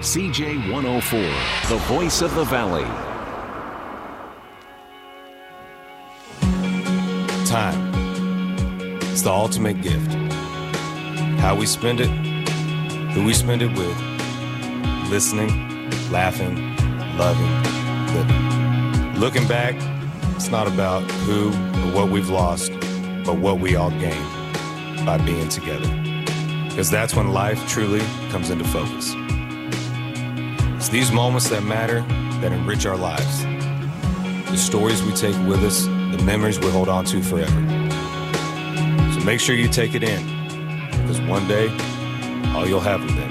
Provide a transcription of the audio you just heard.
CJ 104, the voice of the Valley. Time. It's the ultimate gift. How we spend it, who we spend it with, listening, laughing, loving, living. Looking back, it's not about who or what we've lost, but what we all gained by being together. Because that's when life truly comes into focus. It's these moments that matter, that enrich our lives. The stories we take with us, the memories we hold on to forever. So make sure you take it in, because one day, all you'll have is